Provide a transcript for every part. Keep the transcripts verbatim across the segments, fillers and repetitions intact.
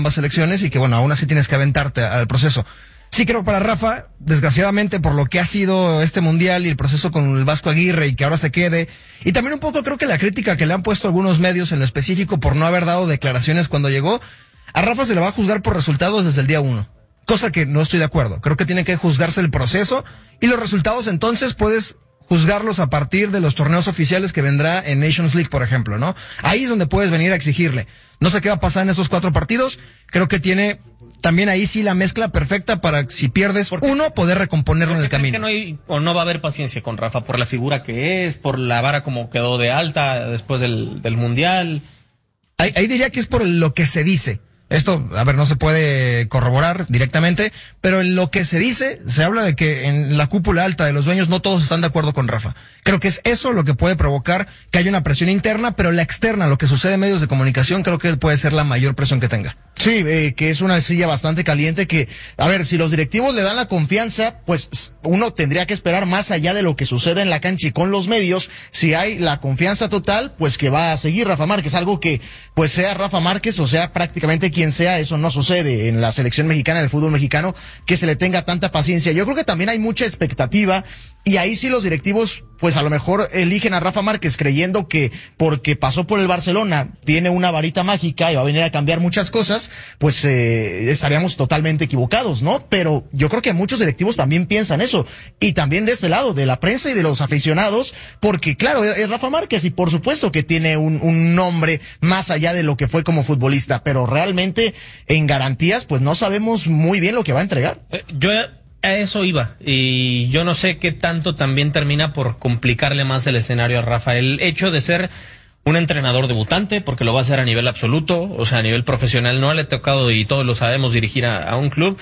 ambas selecciones y que, bueno, aún así tienes que aventarte al proceso. Sí creo para Rafa, desgraciadamente por lo que ha sido este mundial y el proceso con el Vasco Aguirre y que ahora se quede, y también un poco creo que la crítica que le han puesto algunos medios en lo específico por no haber dado declaraciones cuando llegó, a Rafa se le va a juzgar por resultados desde el día uno, cosa que no estoy de acuerdo. Creo que tiene que juzgarse el proceso y los resultados entonces puedes juzgarlos a partir de los torneos oficiales que vendrá en Nations League, por ejemplo, ¿no? Ahí es donde puedes venir a exigirle. No sé qué va a pasar en esos cuatro partidos, creo que tiene también ahí sí la mezcla perfecta para, si pierdes uno, poder recomponerlo en el camino. Que no hay, o no va a haber paciencia con Rafa por la figura que es, por la vara como quedó de alta después del, del Mundial. Ahí, ahí diría que es por lo que se dice. Esto, a ver, no se puede corroborar directamente, pero en lo que se dice, se habla de que en la cúpula alta de los dueños no todos están de acuerdo con Rafa. Creo que es eso lo que puede provocar que haya una presión interna, pero la externa, lo que sucede en medios de comunicación, creo que puede ser la mayor presión que tenga. Sí, eh, que es una silla bastante caliente que, a ver, si los directivos le dan la confianza, pues uno tendría que esperar más allá de lo que sucede en la cancha y con los medios. Si hay la confianza total, pues que va a seguir Rafa Márquez, algo que, pues sea Rafa Márquez o sea prácticamente quien sea, eso no sucede en la selección mexicana, en el fútbol mexicano, que se le tenga tanta paciencia. Yo creo que también hay mucha expectativa y ahí sí los directivos, pues a lo mejor eligen a Rafa Márquez creyendo que porque pasó por el Barcelona tiene una varita mágica y va a venir a cambiar muchas cosas, pues eh, estaríamos totalmente equivocados, ¿no? Pero yo creo que muchos directivos también piensan eso, y también de este lado, de la prensa y de los aficionados, porque claro, es Rafa Márquez y por supuesto que tiene un, un nombre más allá de lo que fue como futbolista, pero realmente en garantías pues no sabemos muy bien lo que va a entregar. Eh, yo a eso iba, y yo no sé qué tanto también termina por complicarle más el escenario a Rafa. El hecho de ser un entrenador debutante, porque lo va a hacer a nivel absoluto, o sea, a nivel profesional, no le ha tocado, y todos lo sabemos, dirigir a, a un club,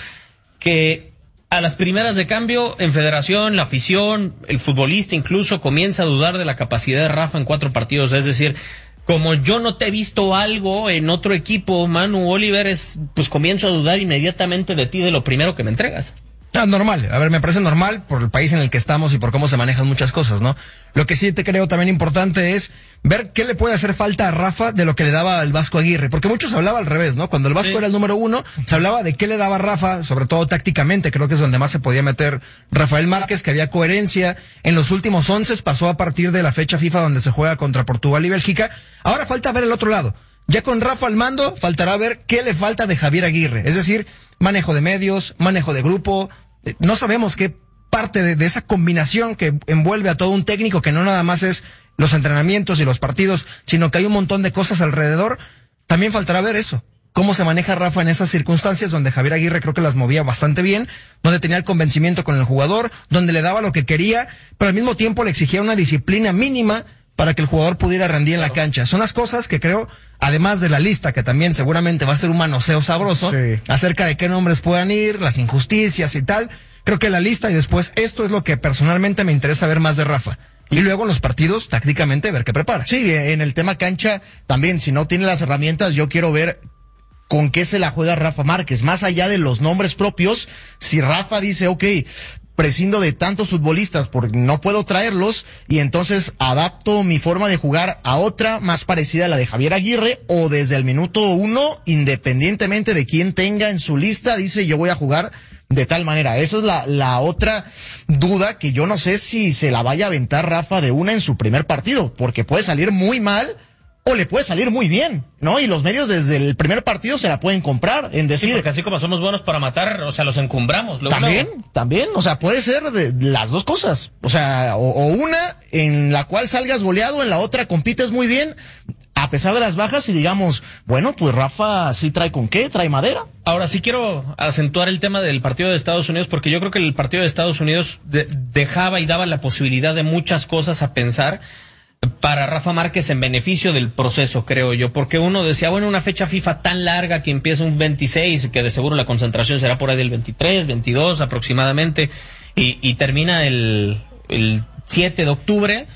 que a las primeras de cambio, en federación, la afición, el futbolista incluso, comienza a dudar de la capacidad de Rafa en cuatro partidos, es decir, como yo no te he visto algo en otro equipo, Manu Oliver, es, pues comienzo a dudar inmediatamente de ti, de lo primero que me entregas. Ah, normal, a ver, me parece normal por el país en el que estamos y por cómo se manejan muchas cosas, ¿no? Lo que sí te creo también importante es ver qué le puede hacer falta a Rafa de lo que le daba al Vasco Aguirre, porque muchos hablaba al revés, ¿no? Cuando el Vasco sí. era el número uno, se hablaba de qué le daba a Rafa, sobre todo tácticamente, creo que es donde más se podía meter Rafael Márquez, que había coherencia. En los últimos once pasó a partir de la fecha FIFA donde se juega contra Portugal y Bélgica. Ahora falta ver el otro lado. Ya con Rafa al mando, faltará ver qué le falta de Javier Aguirre, es decir, manejo de medios, manejo de grupo. No sabemos qué parte de, de esa combinación que envuelve a todo un técnico, que no nada más es los entrenamientos y los partidos, sino que hay un montón de cosas alrededor. También faltará ver eso. Cómo se maneja Rafa en esas circunstancias donde Javier Aguirre creo que las movía bastante bien, donde tenía el convencimiento con el jugador, donde le daba lo que quería, pero al mismo tiempo le exigía una disciplina mínima para que el jugador pudiera rendir en la cancha. Son las cosas que creo, además de la lista, que también seguramente va a ser un manoseo sabroso, sí. acerca de qué nombres puedan ir, las injusticias y tal. Creo que la lista y después esto es lo que personalmente me interesa ver más de Rafa. Y luego en los partidos, tácticamente, ver qué prepara. Sí, en el tema cancha, también, si no tiene las herramientas, yo quiero ver con qué se la juega Rafa Márquez. Más allá de los nombres propios, si Rafa dice, ok, prescindo de tantos futbolistas porque no puedo traerlos y entonces adapto mi forma de jugar a otra más parecida a la de Javier Aguirre, o desde el minuto uno, independientemente de quién tenga en su lista, dice yo voy a jugar de tal manera. Esa es la, la otra duda, que yo no sé si se la vaya a aventar Rafa de una en su primer partido, porque puede salir muy mal o le puede salir muy bien, ¿no? Y los medios desde el primer partido se la pueden comprar en decir... Sí, porque así como somos buenos para matar, o sea, los encumbramos. Luego, también, luego. también, o sea, puede ser de las dos cosas. O sea, o, o una en la cual salgas goleado, en la otra compites muy bien, a pesar de las bajas, y digamos, bueno, pues Rafa sí trae con qué, trae madera. Ahora sí quiero acentuar el tema del partido de Estados Unidos, porque yo creo que el partido de Estados Unidos de, dejaba y daba la posibilidad de muchas cosas a pensar para Rafa Márquez en beneficio del proceso, creo yo, porque uno decía, bueno, una fecha FIFA tan larga que empieza un veintiséis, que de seguro la concentración será por ahí del veintitrés, veintidós aproximadamente, y, y termina el, el siete de octubre,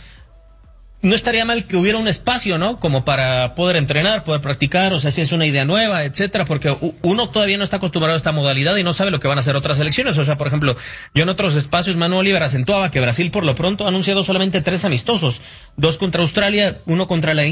no estaría mal que hubiera un espacio, ¿no? Como para poder entrenar, poder practicar, o sea, si es una idea nueva, etcétera, porque uno todavía no está acostumbrado a esta modalidad y no sabe lo que van a hacer otras selecciones. O sea, por ejemplo, yo en otros espacios, Manu Oliver acentuaba que Brasil por lo pronto ha anunciado solamente tres amistosos, dos contra Australia, uno contra la India,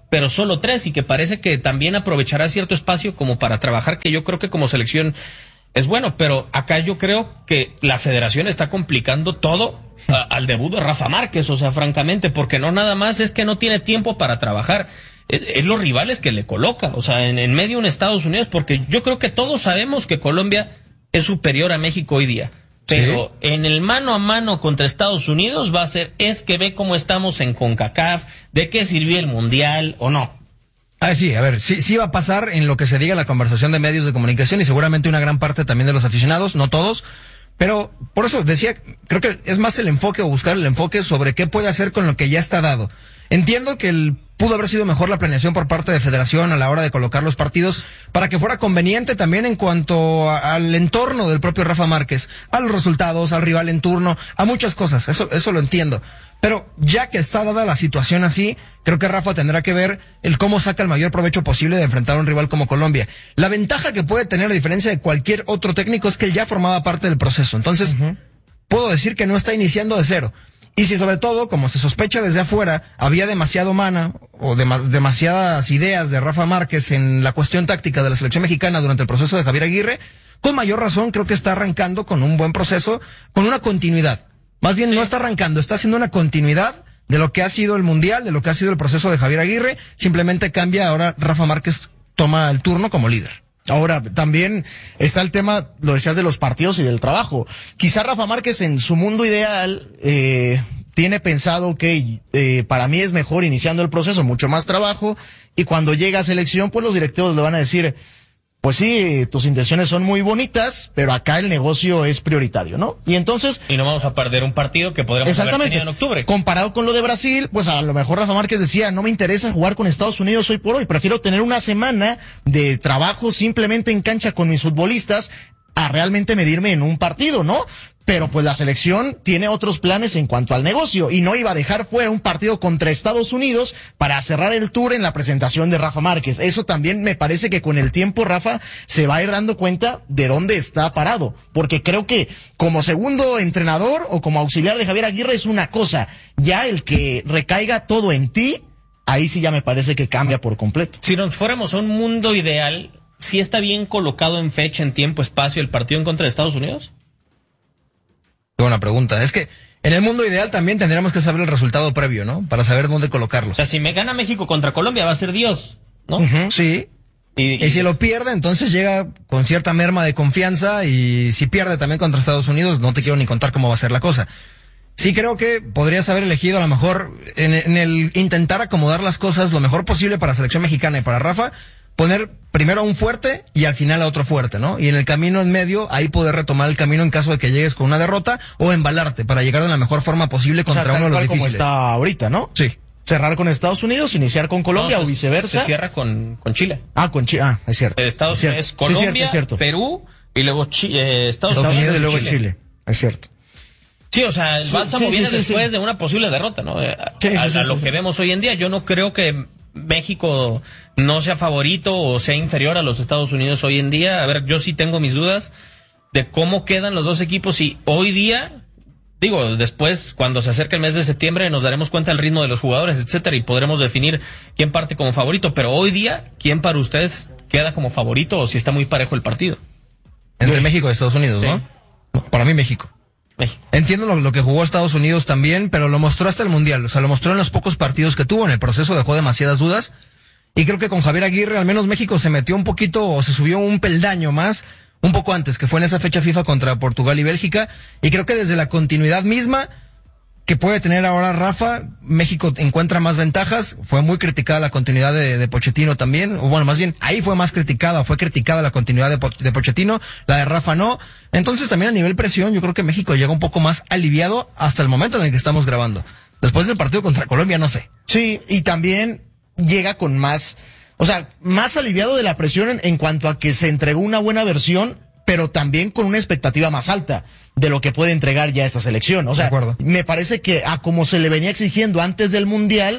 pero solo tres, y que parece que también aprovechará cierto espacio como para trabajar, que yo creo que como selección es bueno, pero acá yo creo que la federación está complicando todo a, al debut de Rafa Márquez, o sea, francamente, porque no nada más es que no tiene tiempo para trabajar, es, es los rivales que le coloca, o sea, en, en medio de Estados Unidos, porque yo creo que todos sabemos que Colombia es superior a México hoy día, pero sí, en el mano a mano contra Estados Unidos va a ser, es que ve cómo estamos en CONCACAF, de qué sirvió el Mundial o no. Ah, sí, a ver, sí, sí va a pasar en lo que se diga en la conversación de medios de comunicación y seguramente una gran parte también de los aficionados, no todos, pero por eso decía, creo que es más el enfoque o buscar el enfoque sobre qué puede hacer con lo que ya está dado. Entiendo que el, pudo haber sido mejor la planeación por parte de Federación a la hora de colocar los partidos para que fuera conveniente también en cuanto a, al entorno del propio Rafa Márquez, a los resultados, al rival en turno, a muchas cosas, eso, eso lo entiendo. Pero ya que está dada la situación así, creo que Rafa tendrá que ver el cómo saca el mayor provecho posible de enfrentar a un rival como Colombia. La ventaja que puede tener a diferencia de cualquier otro técnico es que él ya formaba parte del proceso. Entonces, uh-huh. puedo decir que no está iniciando de cero. Y si sobre todo, como se sospecha desde afuera, había demasiado mana o dem- demasiadas ideas de Rafa Márquez en la cuestión táctica de la selección mexicana durante el proceso de Javier Aguirre, con mayor razón creo que está arrancando con un buen proceso, con una continuidad. Más bien sí. no está arrancando, está haciendo una continuidad de lo que ha sido el Mundial, de lo que ha sido el proceso de Javier Aguirre, simplemente cambia, ahora Rafa Márquez toma el turno como líder. Ahora, también está el tema, lo decías, de los partidos y del trabajo. Quizá Rafa Márquez en su mundo ideal eh, tiene pensado que eh, para mí es mejor iniciando el proceso, mucho más trabajo, y cuando llega a selección, pues los directivos le van a decir, pues sí, tus intenciones son muy bonitas, pero acá el negocio es prioritario, ¿no? Y entonces... Y no vamos a perder un partido que podríamos haber tenido en octubre. Comparado con lo de Brasil, pues a lo mejor Rafa Márquez decía, no me interesa jugar con Estados Unidos hoy por hoy, prefiero tener una semana de trabajo simplemente en cancha con mis futbolistas a realmente medirme en un partido, ¿no? Pero pues la selección tiene otros planes en cuanto al negocio y no iba a dejar fuera un partido contra Estados Unidos para cerrar el tour en la presentación de Rafa Márquez. Eso también me parece que con el tiempo Rafa se va a ir dando cuenta de dónde está parado, porque creo que como segundo entrenador o como auxiliar de Javier Aguirre es una cosa, ya el que recaiga todo en ti, ahí sí ya me parece que cambia por completo. Si nos fuéramos a un mundo ideal, ¿sí está bien colocado en fecha, en tiempo, espacio el partido en contra de Estados Unidos? Qué buena pregunta. Es que en el mundo ideal también tendríamos que saber el resultado previo, ¿no? Para saber dónde colocarlo. O sea, si me gana México contra Colombia va a ser Dios, ¿no? Uh-huh. Sí. Y, y, y si lo pierde, entonces llega con cierta merma de confianza, y si pierde también contra Estados Unidos, no te quiero ni contar cómo va a ser la cosa. Sí creo que podrías haber elegido a lo mejor en, en el intentar acomodar las cosas lo mejor posible para la selección mexicana y para Rafa, poner primero a un fuerte y al final a otro fuerte, ¿no? Y en el camino en medio, ahí poder retomar el camino en caso de que llegues con una derrota o embalarte para llegar de la mejor forma posible contra, o sea, uno de los difíciles. Como está ahorita, ¿no? Sí. Cerrar con Estados Unidos, iniciar con Colombia, no, se, o viceversa. Se cierra con, con Chile. Ah, con Chile. Ah, es cierto. Estados Unidos, es Colombia, es cierto, es cierto. Perú y luego Chi, eh, Estados, Estados Unidos, Unidos y luego Chile. Chile. Es cierto. Sí, o sea, el bálsamo sí, sí, viene sí, después sí. de una posible derrota, ¿no? Sí, a, sí, a, sí, a lo sí, que sí. vemos hoy en día. Yo no creo que México no sea favorito o sea inferior a los Estados Unidos hoy en día. A ver, yo sí tengo mis dudas de cómo quedan los dos equipos y hoy día, digo, después cuando se acerque el mes de septiembre nos daremos cuenta del ritmo de los jugadores, etcétera, y podremos definir quién parte como favorito, pero hoy día, ¿quién para ustedes queda como favorito o si está muy parejo el partido? Entre México y Estados Unidos, ¿no? Sí. Para mí México. México. Entiendo lo, lo que jugó Estados Unidos también, pero lo mostró hasta el Mundial, o sea, lo mostró en los pocos partidos que tuvo, en el proceso dejó demasiadas dudas, y creo que con Javier Aguirre al menos México se metió un poquito, o se subió un peldaño más, un poco antes, que fue en esa fecha FIFA contra Portugal y Bélgica, y creo que desde la continuidad misma que puede tener ahora Rafa, México encuentra más ventajas. Fue muy criticada la continuidad de, de Pochettino también, o bueno, más bien, ahí fue más criticada, fue criticada la continuidad de, de Pochettino, la de Rafa no. Entonces también a nivel presión, yo creo que México llega un poco más aliviado hasta el momento en el que estamos grabando. Después del partido contra Colombia, no sé. Sí, y también llega con más, o sea, más aliviado de la presión en, en cuanto a que se entregó una buena versión, pero también con una expectativa más alta de lo que puede entregar ya esta selección. O sea, me parece que a como se le venía exigiendo antes del Mundial,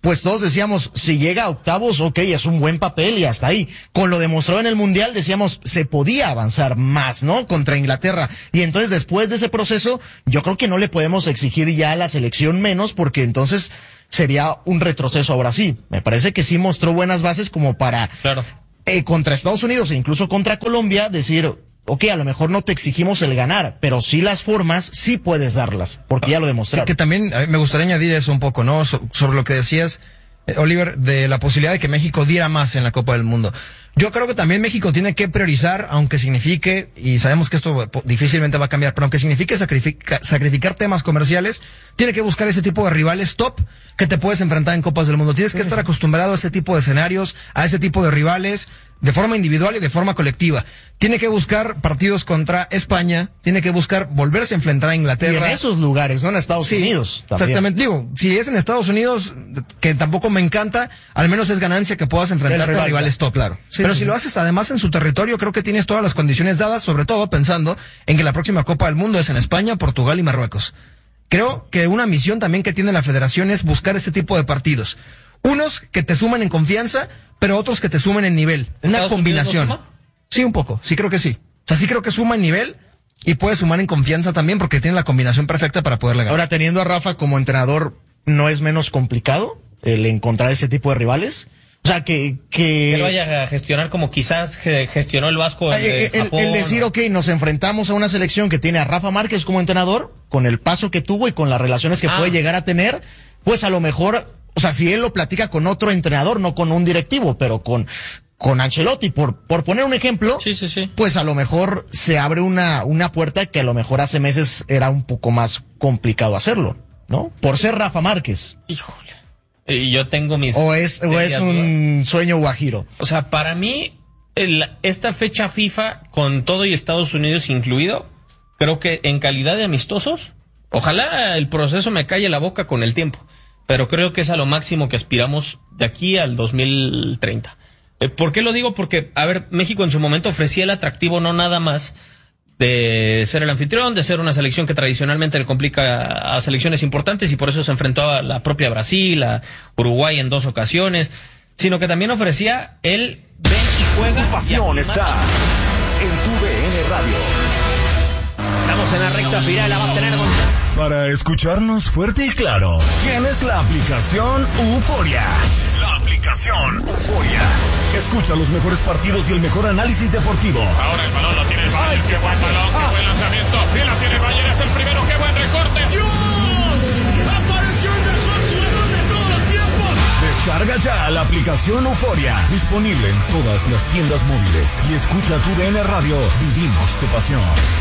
pues todos decíamos, si llega a octavos, ok, es un buen papel y hasta ahí. Con lo demostrado en el Mundial, decíamos, se podía avanzar más, ¿no? Contra Inglaterra. Y entonces, después de ese proceso, yo creo que no le podemos exigir ya a la selección menos, porque entonces sería un retroceso ahora sí. Me parece que sí mostró buenas bases como para, claro. eh, contra Estados Unidos e incluso contra Colombia, decir, ok, a lo mejor no te exigimos el ganar, pero sí las formas, sí puedes darlas, porque ya lo demostraron. Que, que también me gustaría añadir eso un poco, ¿no? So, sobre lo que decías, eh, Oliver, de la posibilidad de que México diera más en la Copa del Mundo. Yo creo que también México tiene que priorizar, aunque signifique, y sabemos que esto difícilmente va a cambiar, pero aunque signifique sacrifica, sacrificar temas comerciales, tiene que buscar ese tipo de rivales top que te puedes enfrentar en Copas del Mundo. Tienes que estar acostumbrado a ese tipo de escenarios, a ese tipo de rivales, de forma individual y de forma colectiva. Tiene que buscar partidos contra España, tiene que buscar volverse a enfrentar a Inglaterra. Y en esos lugares, no en Estados sí, Unidos. También. Exactamente. Digo, si es en Estados Unidos, que tampoco me encanta, al menos es ganancia que puedas enfrentarte rival, a rivales top. Claro. Sí, Pero sí, si sí. lo haces además en su territorio, creo que tienes todas las condiciones dadas, sobre todo pensando en que la próxima Copa del Mundo es en España, Portugal y Marruecos. Creo que una misión también que tiene la federación es buscar ese tipo de partidos. Unos que te suman en confianza, pero otros que te sumen en nivel. Una combinación. ¿Suma? Sí, un poco. Sí, creo que sí. O sea, sí creo que suma en nivel y puede sumar en confianza también porque tiene la combinación perfecta para poderle ganar. Ahora, teniendo a Rafa como entrenador, ¿no es menos complicado el encontrar ese tipo de rivales? O sea, que... Que, que lo vaya a gestionar como quizás gestionó el Vasco el, el, de Japón, el decir, ¿no? ok, nos enfrentamos a una selección que tiene a Rafa Márquez como entrenador, con el paso que tuvo y con las relaciones que ah. puede llegar a tener, pues a lo mejor, o sea, si él lo platica con otro entrenador, no con un directivo, pero con... con Ancelotti, por, por poner un ejemplo, sí, sí, sí. pues a lo mejor se abre una, una puerta que a lo mejor hace meses era un poco más complicado hacerlo, ¿no? Por ser Rafa Márquez. Híjole. Y yo tengo mis... O es, o es un sueño guajiro. O sea, para mí, el, esta fecha FIFA, con todo y Estados Unidos incluido, creo que en calidad de amistosos, ojalá el proceso me calle la boca con el tiempo, pero creo que es a lo máximo que aspiramos de aquí al dos mil treinta. ¿Por qué lo digo? Porque, a ver, México en su momento ofrecía el atractivo no nada más de ser el anfitrión, de ser una selección que tradicionalmente le complica a selecciones importantes y por eso se enfrentó a la propia Brasil, a Uruguay en dos ocasiones, sino que también ofrecía el ven y juega. Tu pasión está en tu D N Radio. Estamos en la recta final, la va a tener Gonzalo. Para escucharnos fuerte y claro, tienes la aplicación Euforia. La aplicación Euforia. Escucha los mejores partidos y el mejor análisis deportivo. Ahora el balón lo tiene el Bayern. Qué buen balón, qué buen lanzamiento. Bien la tiene el Bayern, es el primero. Qué buen recorte. ¡Dios! ¡Apareció el mejor jugador de todos los tiempos! Descarga ya la aplicación Euforia. Disponible en todas las tiendas móviles. Y escucha tu D N Radio. Vivimos tu pasión.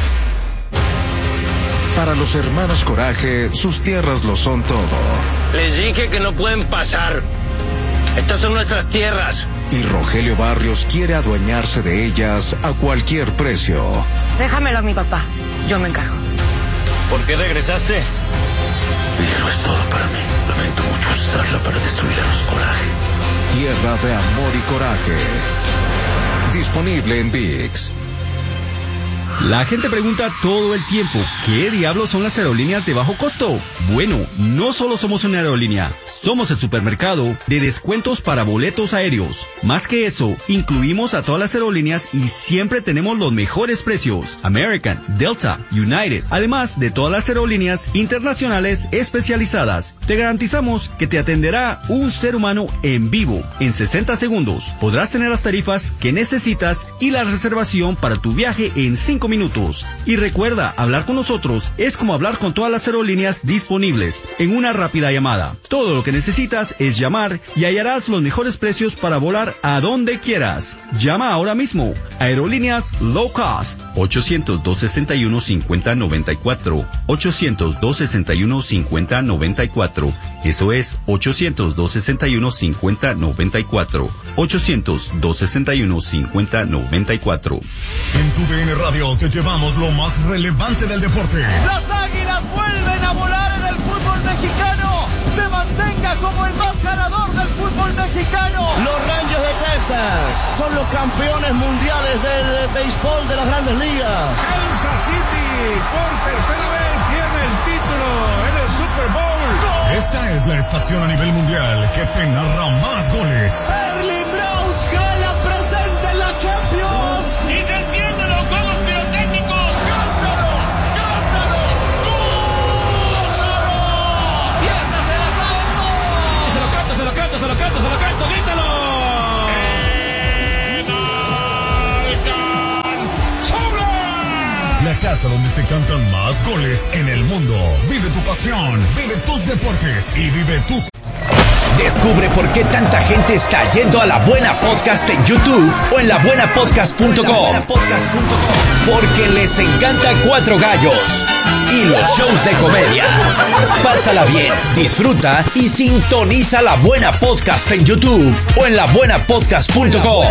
Para los hermanos Coraje, sus tierras lo son todo. Les dije que no pueden pasar. Estas son nuestras tierras. Y Rogelio Barrios quiere adueñarse de ellas a cualquier precio. Déjamelo a mi papá. Yo me encargo. ¿Por qué regresaste? Dinero es todo para mí. Lamento mucho usarla para destruir a los Coraje. Tierra de amor y coraje. Disponible en ViX. La gente pregunta todo el tiempo, ¿qué diablos son las aerolíneas de bajo costo? Bueno, no solo somos una aerolínea, somos el supermercado de descuentos para boletos aéreos. Más que eso, incluimos a todas las aerolíneas y siempre tenemos los mejores precios. American, Delta, United, además de todas las aerolíneas internacionales especializadas. Te garantizamos que te atenderá un ser humano en vivo. En sesenta segundos podrás tener las tarifas que necesitas y la reservación para tu viaje en cinco minutos. Y recuerda, hablar con nosotros es como hablar con todas las aerolíneas disponibles en una rápida llamada. Todo lo que necesitas es llamar y hallarás los mejores precios para volar a donde quieras. Llama ahora mismo. Aerolíneas Low Cost. ochocientos, dos sesenta y uno, cincuenta noventa y cuatro. ochocientos, dos sesenta y uno, cincuenta noventa y cuatro. Eso es ochocientos, dos sesenta y uno, cincuenta noventa y cuatro. ochocientos, dos sesenta y uno, cincuenta noventa y cuatro. En tu D N Radio te llevamos lo más relevante del deporte. Las Águilas vuelven a volar en el fútbol mexicano. Se mantenga como el más ganador del fútbol mexicano. Los Rangers de Texas son los campeones mundiales del béisbol de las Grandes Ligas. Kansas City por tercera vez tiene el título en el Super Bowl. Esta es la estación a nivel mundial que te narra más goles. Erling Braut Haaland presente en la Champions. Y se encienden los juegos pirotécnicos. ¡Cántalo! ¡Cántalo! ¡Gózalo! ¡Y esta se la saben todos! Se lo canto, se lo canto, se lo canto, se lo canto, grítalo. La casa donde se cantan más goles en el mundo. Vive tu pasión, vive tus deportes y vive tus... Descubre por qué tanta gente está yendo a La Buena Podcast en YouTube o en la buena podcast punto com. Porque les encanta Cuatro Gallos y los shows de comedia. Pásala bien, disfruta y sintoniza La Buena Podcast en YouTube o en la buena podcast punto com.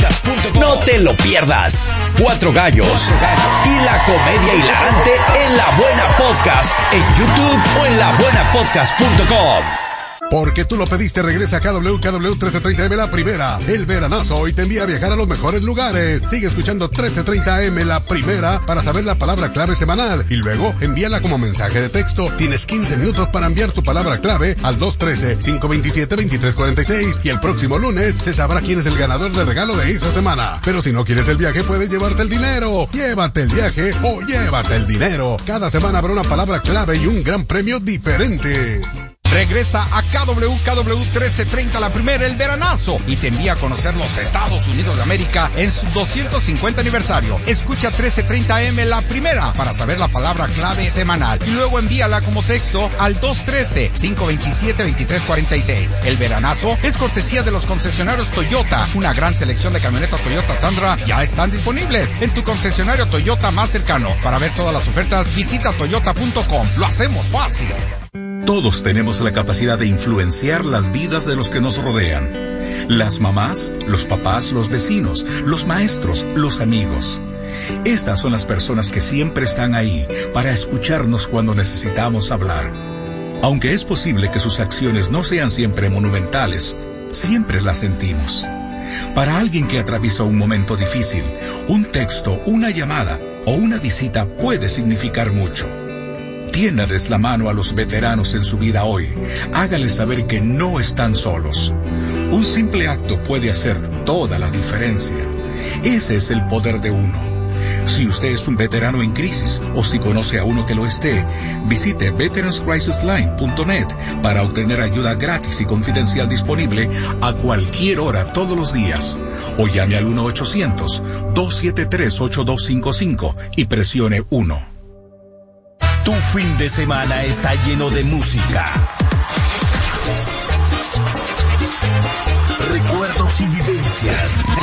No te lo pierdas. Cuatro Gallos y la comedia hilarante en La Buena Podcast en YouTube o en la buena podcast punto com. Porque tú lo pediste, regresa a K W K W trece treinta M La Primera, el veranazo, y te envía a viajar a los mejores lugares. Sigue escuchando trece treinta M La Primera para saber la palabra clave semanal y luego envíala como mensaje de texto. Tienes quince minutos para enviar tu palabra clave al dos uno tres, cinco dos siete, dos tres cuatro seis y el próximo lunes se sabrá quién es el ganador del regalo de esa semana. Pero si no quieres el viaje, puedes llevarte el dinero. Llévate el viaje o llévate el dinero. Cada semana habrá una palabra clave y un gran premio diferente. Regresa a K W K W trece treinta La Primera, el veranazo, y te envía a conocer los Estados Unidos de América en su doscientos cincuenta aniversario. Escucha trece treinta M La Primera para saber la palabra clave semanal y luego envíala como texto al dos uno tres, cinco dos siete, dos tres cuatro seis. El veranazo es cortesía de los concesionarios Toyota. Una gran selección de camionetas Toyota Tundra ya están disponibles en tu concesionario Toyota más cercano. Para ver todas las ofertas, visita toyota punto com. Lo hacemos fácil. Todos tenemos la capacidad de influenciar las vidas de los que nos rodean. Las mamás, los papás, los vecinos, los maestros, los amigos. Estas son las personas que siempre están ahí para escucharnos cuando necesitamos hablar. Aunque es posible que sus acciones no sean siempre monumentales, siempre las sentimos. Para alguien que atraviesa un momento difícil, un texto, una llamada o una visita puede significar mucho. Tiéndales la mano a los veteranos en su vida hoy. Hágales saber que no están solos. Un simple acto puede hacer toda la diferencia. Ese es el poder de uno. Si usted es un veterano en crisis o si conoce a uno que lo esté, visite veterans crisis line punto net para obtener ayuda gratis y confidencial disponible a cualquier hora todos los días. O llame al uno ochocientos, dos siete tres, ocho dos cinco cinco y presione uno. Tu fin de semana está lleno de música, recuerdos y vivencias.